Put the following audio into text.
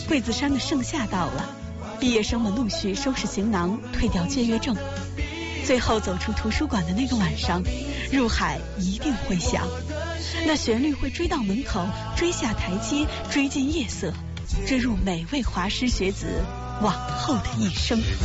桂子山的盛夏到了，毕业生们陆续收拾行囊，退掉借阅证。最后走出图书馆的那个晚上，入海一定会响，那旋律会追到门口，追下台阶，追进夜色，追入每位华师学子往后的一生。